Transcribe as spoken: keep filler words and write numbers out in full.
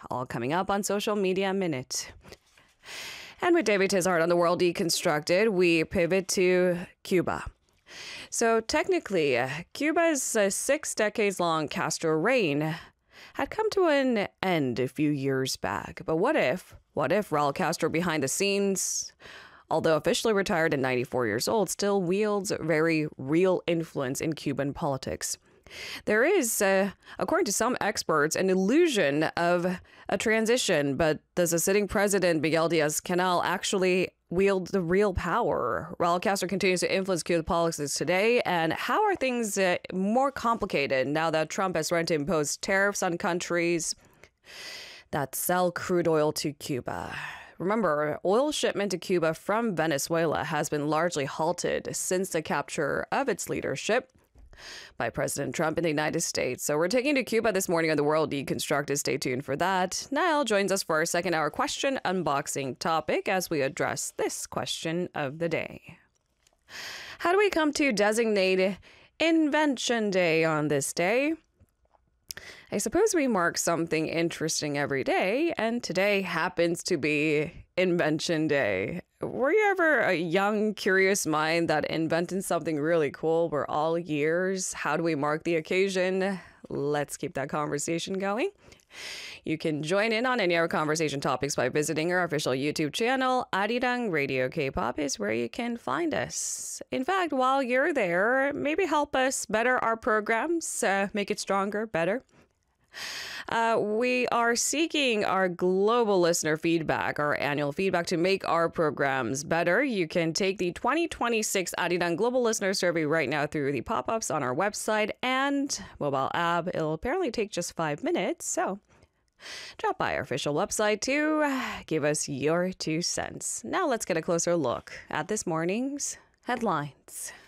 All coming up on Social Media Minute. And with David Tizard on the World Deconstructed, we pivot to Cuba. So technically, uh, Cuba's uh, six decades long Castro reign had come to an end a few years back. But what if, what if Raul Castro behind the scenes, although officially retired at ninety-four years old, still wields very real influence in Cuban politics? There is, uh, according to some experts, an illusion of a transition, but does the sitting president, Miguel Diaz-Canel, actually wield the real power? Raul Castro continues to influence Cuban politics today, and how are things uh, more complicated now that Trump has threatened to impose tariffs on countries that sell crude oil to Cuba? Remember, oil shipment to Cuba from Venezuela has been largely halted since the capture of its leadership by President Trump in the United States. So we're taking to Cuba this morning on the World Deconstructed. Stay tuned for that. Niall joins us for our second hour question unboxing topic as we address this question of the day. How do we come to designate Invention Day on this day? I suppose we mark something interesting every day, and today happens to be Invention Day. Were you ever a young, curious mind that invented something really cool for all years? How do we mark the occasion? Let's keep that conversation going. You can join in on any of our conversation topics by visiting our official YouTube channel. Arirang Radio K-pop is where you can find us. In fact, while you're there, maybe help us better our programs, uh, make it stronger, better. Uh, we are seeking our global listener feedback, our annual feedback to make our programs better. You can take the twenty twenty-six Arirang Global Listener Survey right now through the pop-ups on our website and mobile app. It'll apparently take just five minutes, so drop by our official website to give us your two cents. Now let's get a closer look at this morning's headlines.